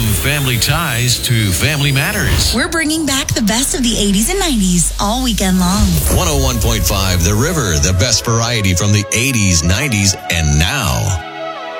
family ties to family matters. We're bringing back the best of the 80s and 90s all weekend long. 101.5 The River, the best variety from the 80s, 90s, and now.